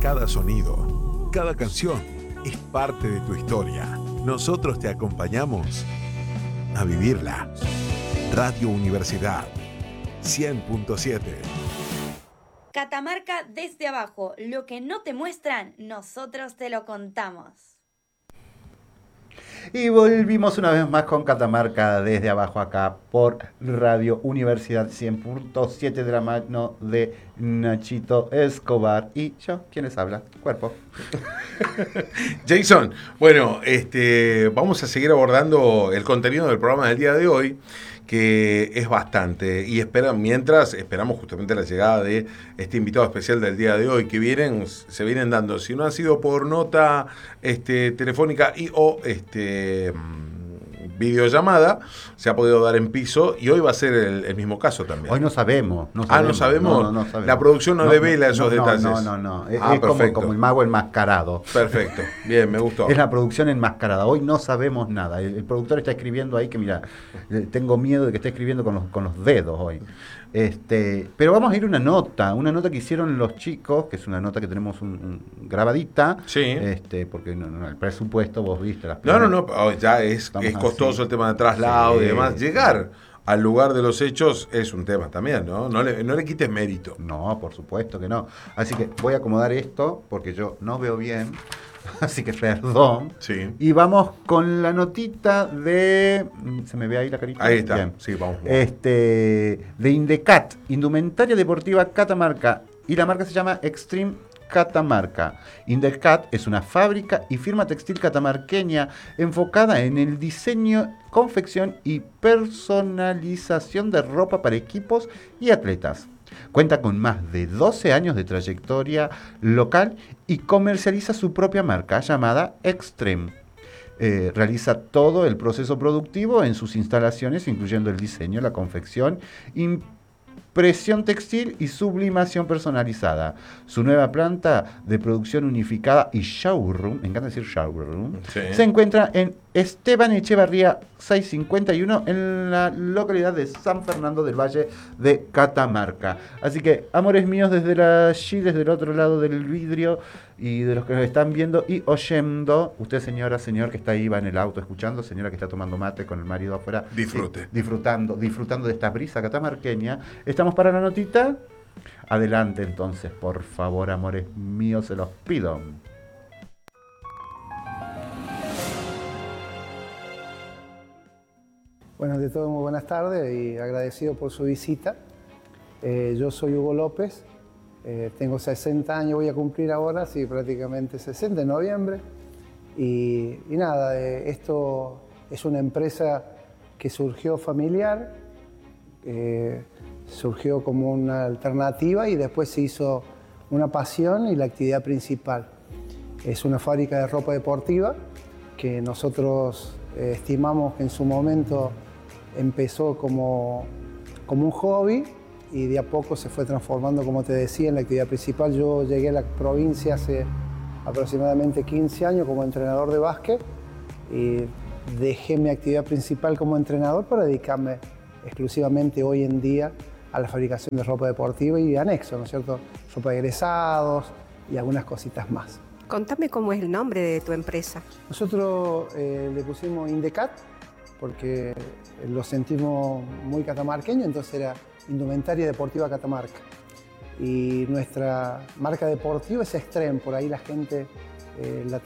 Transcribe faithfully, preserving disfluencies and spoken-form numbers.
Cada sonido, cada canción es parte de tu historia. Nosotros te acompañamos a vivirla. Radio Universidad cien punto siete. Catamarca desde abajo. Lo que no te muestran, nosotros te lo contamos. Y volvimos una vez más con Catamarca desde abajo acá por Radio Universidad cien punto siete de la mano de Nachito Escobar. Y yo, ¿quién les habla? Cuerpo. Jason, bueno, este, vamos a seguir abordando el contenido del programa del día de hoy, que es bastante, y espera, mientras esperamos justamente la llegada de este invitado especial del día de hoy, que vienen, se vienen dando, si no ha sido por nota este, telefónica y o este videollamada, se ha podido dar en piso, y hoy va a ser el, el mismo caso también. Hoy no sabemos. No sabemos. Ah, ¿no sabemos? No, no, no sabemos. La producción no, no devela no, esos no, detalles. No, no, no. Es, ah, es como, como el mago enmascarado. Perfecto. Bien, me gustó. Es la producción enmascarada. Hoy no sabemos nada. El, el productor está escribiendo ahí que, mira, tengo miedo de que esté escribiendo con los, con los dedos hoy. Este, pero vamos a ir a una nota, una nota que hicieron los chicos, que es una nota que tenemos un, un grabadita, sí. este, porque no, no, el presupuesto, vos viste las No, no, no, ya es, es costoso así. El tema de traslado sí. y demás. Llegar al lugar de los hechos es un tema también, ¿no? No le, no le quites mérito. No, por supuesto que no. Así que voy a acomodar esto, porque yo no veo bien. Así que perdón. Sí. Y vamos con la notita de... ¿Se me ve ahí la carita? Ahí está. Bien. Sí, vamos. Este, de Indecat, Indumentaria Deportiva Catamarca. Y la marca se llama Extreme Catamarca. Indecat es una fábrica y firma textil catamarqueña enfocada en el diseño, confección y personalización de ropa para equipos y atletas. Cuenta con más de doce años de trayectoria local y comercializa su propia marca llamada Extreme. Eh, realiza todo el proceso productivo en sus instalaciones, incluyendo el diseño, la confección, impresión textil y sublimación personalizada. Su nueva planta de producción unificada y showroom, me encanta decir showroom, sí. se encuentra en Esteban Echevarría seiscientos cincuenta y uno en la localidad de San Fernando del Valle de Catamarca. Así que, amores míos, desde la, allí, desde el otro lado del vidrio y de los que nos están viendo y oyendo, usted señora, señor que está ahí, va en el auto escuchando, señora que está tomando mate con el marido afuera, disfrute. Eh, disfrutando, disfrutando de esta brisa catamarqueña. ¿Estamos para la notita? Adelante entonces, por favor, amores míos, se los pido. Bueno, de todo muy buenas tardes y agradecido por su visita. Eh, yo soy Hugo López, eh, tengo sesenta años, voy a cumplir ahora, sí, prácticamente sesenta en noviembre. Y, y nada, eh, esto es una empresa que surgió familiar, eh, surgió como una alternativa y después se hizo una pasión y la actividad principal. Es una fábrica de ropa deportiva que nosotros eh, estimamos que en su momento empezó como, como un hobby y de a poco se fue transformando, como te decía, en la actividad principal. Yo llegué a la provincia hace aproximadamente quince años como entrenador de básquet y dejé mi actividad principal como entrenador para dedicarme exclusivamente hoy en día a la fabricación de ropa deportiva y anexo, ¿no es cierto? Ropa de egresados y algunas cositas más. Contame cómo es el nombre de tu empresa. Nosotros eh, le pusimos Indecat porque lo sentimos muy catamarqueño, entonces era Indumentaria Deportiva Catamarca. Y nuestra marca deportiva es Extreme, por ahí la gente eh, la